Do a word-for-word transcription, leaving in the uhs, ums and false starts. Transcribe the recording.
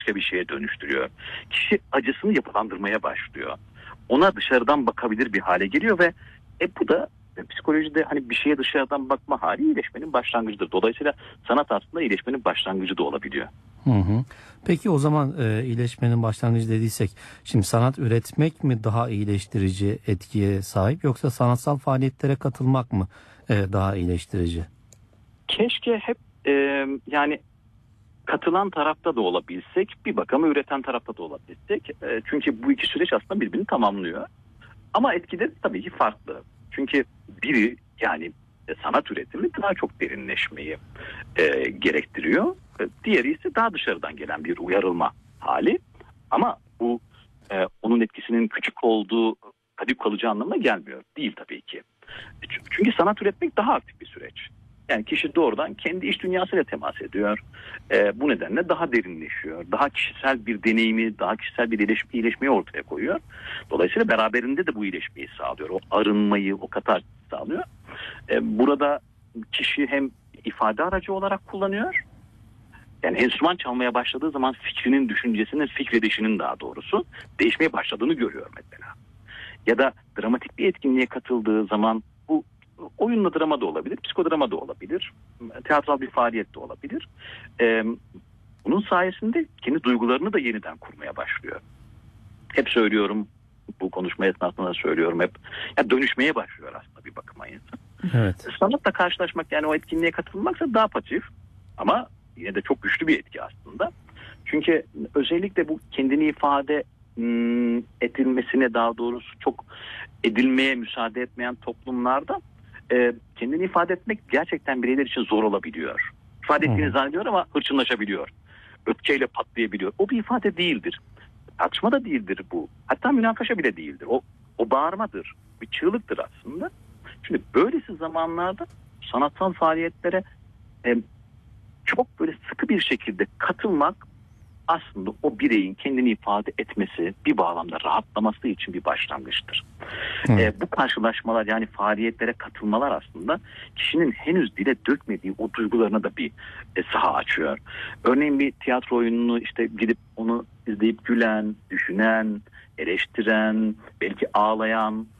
başka bir şeye dönüştürüyor. Kişi acısını yapılandırmaya başlıyor. Ona dışarıdan bakabilir bir hale geliyor ve e bu da e, psikolojide hani bir şeye dışarıdan bakma hali iyileşmenin başlangıcıdır. Dolayısıyla sanat aslında iyileşmenin başlangıcı da olabiliyor. Hı hı. Peki o zaman e, iyileşmenin başlangıcı dediysek, şimdi sanat üretmek mi daha iyileştirici etkiye sahip, yoksa sanatsal faaliyetlere katılmak mı e, daha iyileştirici? Keşke hep e, yani katılan tarafta da olabilsek, bir bakıma üreten tarafta da olabilsek. E, çünkü bu iki süreç aslında birbirini tamamlıyor. Ama etkileri tabii ki farklı. Çünkü biri yani e, sanat üretimi daha çok derinleşmeyi e, gerektiriyor. E, diğeri ise daha dışarıdan gelen bir uyarılma hali. Ama bu e, onun etkisinin küçük olduğu, kalıcı kalıcı anlamına gelmiyor. Değil tabii ki. E, Çünkü sanat üretmek daha aktif bir süreç. Yani kişi doğrudan kendi iç dünyasıyla temas ediyor. E, bu nedenle daha derinleşiyor. Daha kişisel bir deneyimi, daha kişisel bir iyileşme, iyileşmeyi ortaya koyuyor. Dolayısıyla beraberinde de bu iyileşmeyi sağlıyor. O arınmayı, o katarsis sağlıyor. E, burada kişi hem ifade aracı olarak kullanıyor. Yani enstrüman çalmaya başladığı zaman fikrinin, düşüncesinin, fikredişinin daha doğrusu değişmeye başladığını görüyor mesela. Ya da dramatik bir etkinliğe katıldığı zaman bu oyunla drama da olabilir, psikodrama da olabilir, tiyatral bir faaliyet de olabilir. Ee, bunun sayesinde kendi duygularını da yeniden kurmaya başlıyor. Hep söylüyorum, bu konuşma esnasında söylüyorum hep, ya dönüşmeye başlıyor aslında bir bakıma insan. Evet. Sanatla karşılaşmak, yani o etkinliğe katılmaksa daha pasif ama yine de çok güçlü bir etki aslında. Çünkü özellikle bu kendini ifade hmm, edilmesine, daha doğrusu çok edilmeye müsaade etmeyen toplumlarda e, kendini ifade etmek gerçekten bireyler için zor olabiliyor. İfade ettiğini Hı. zannediyor ama hırçınlaşabiliyor. Öfkeyle patlayabiliyor. O bir ifade değildir. Tartışma da değildir bu. Hatta münakaşa bile değildir. O, o bağırmadır. Bir çığlıktır aslında. Şimdi böylesi zamanlarda sanatsal faaliyetlere e, çok böyle sıkı bir şekilde katılmak aslında o bireyin kendini ifade etmesi, bir bağlamda rahatlaması için bir başlangıçtır. Evet. E, bu karşılaşmalar, yani faaliyetlere katılmalar aslında kişinin henüz dile dökmediği o duygularına da bir e, saha açıyor. Örneğin bir tiyatro oyununu işte gidip onu izleyip gülen, düşünen, eleştiren, belki ağlayan,